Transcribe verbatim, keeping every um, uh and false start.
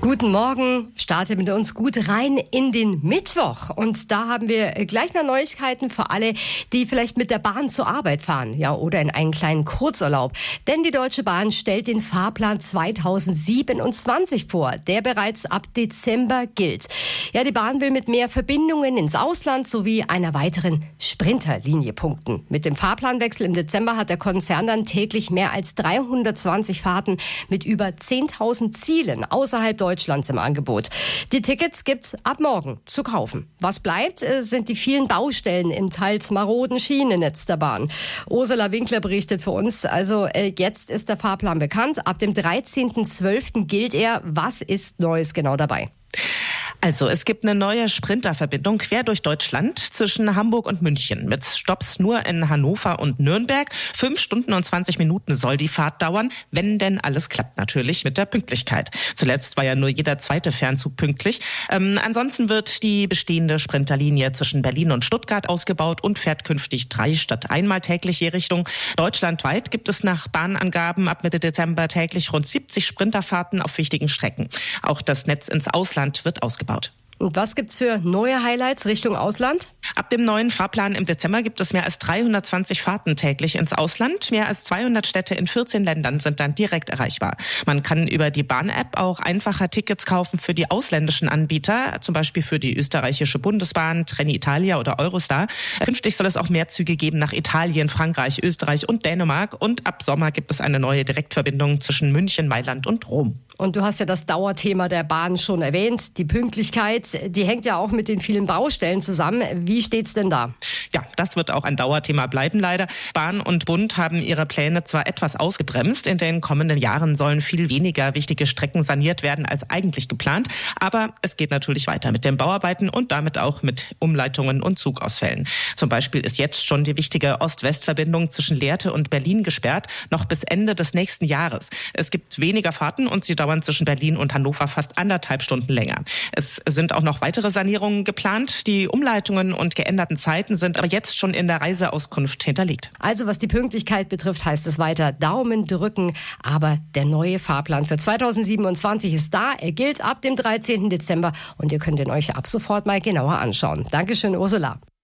Guten Morgen, startet mit uns gut rein in den Mittwoch. Und da haben wir gleich mal Neuigkeiten für alle, die vielleicht mit der Bahn zur Arbeit fahren, ja, oder in einen kleinen Kurzurlaub. Denn die Deutsche Bahn stellt den Fahrplan zweitausendsiebenundzwanzig vor, der bereits ab Dezember gilt. Ja, die Bahn will mit mehr Verbindungen ins Ausland sowie einer weiteren Sprinterlinie punkten. Mit dem Fahrplanwechsel im Dezember hat der Konzern dann täglich mehr als dreihundertzwanzig Fahrten mit über zehntausend Zielen außerhalb Deutschlands im Angebot. Die Tickets gibt's ab morgen zu kaufen. Was bleibt, sind die vielen Baustellen im teils maroden Schienennetz der Bahn. Ursula Winkler berichtet für uns. Also jetzt ist der Fahrplan bekannt. Ab dem dreizehnten zwölften gilt er. Was ist Neues genau dabei? Also, es gibt eine neue Sprinterverbindung quer durch Deutschland zwischen Hamburg und München mit Stopps nur in Hannover und Nürnberg. Fünf Stunden und zwanzig Minuten soll die Fahrt dauern, wenn denn alles klappt, natürlich mit der Pünktlichkeit. Zuletzt war ja nur jeder zweite Fernzug pünktlich. Ähm, ansonsten wird die bestehende Sprinterlinie zwischen Berlin und Stuttgart ausgebaut und fährt künftig drei statt einmal täglich je Richtung. Deutschlandweit gibt es nach Bahnangaben ab Mitte Dezember täglich rund siebzig Sprinterfahrten auf wichtigen Strecken. Auch das Netz ins Ausland wird ausgebaut. Und was gibt's für neue Highlights Richtung Ausland? Ab dem neuen Fahrplan im Dezember gibt es mehr als dreihundertzwanzig Fahrten täglich ins Ausland. Mehr als zweihundert Städte in vierzehn Ländern sind dann direkt erreichbar. Man kann über die Bahn-App auch einfacher Tickets kaufen für die ausländischen Anbieter, zum Beispiel für die österreichische Bundesbahn, Trenitalia oder Eurostar. Künftig soll es auch mehr Züge geben nach Italien, Frankreich, Österreich und Dänemark. Und ab Sommer gibt es eine neue Direktverbindung zwischen München, Mailand und Rom. Und du hast ja das Dauerthema der Bahn schon erwähnt, die Pünktlichkeit, die hängt ja auch mit den vielen Baustellen zusammen. Wie steht's denn da? Ja, das wird auch ein Dauerthema bleiben leider. Bahn und Bund haben ihre Pläne zwar etwas ausgebremst, in den kommenden Jahren sollen viel weniger wichtige Strecken saniert werden als eigentlich geplant, aber es geht natürlich weiter mit den Bauarbeiten und damit auch mit Umleitungen und Zugausfällen. Zum Beispiel ist jetzt schon die wichtige Ost-West-Verbindung zwischen Lehrte und Berlin gesperrt, noch bis Ende des nächsten Jahres. Es gibt weniger Fahrten und sie dauern zwischen Berlin und Hannover fast anderthalb Stunden länger. Es sind auch noch weitere Sanierungen geplant. Die Umleitungen und geänderten Zeiten sind aber jetzt schon in der Reiseauskunft hinterlegt. Also was die Pünktlichkeit betrifft, heißt es weiter Daumen drücken. Aber der neue Fahrplan für zweitausendsiebenundzwanzig ist da. Er gilt ab dem dreizehnten Dezember und ihr könnt ihn euch ab sofort mal genauer anschauen. Dankeschön, Ursula.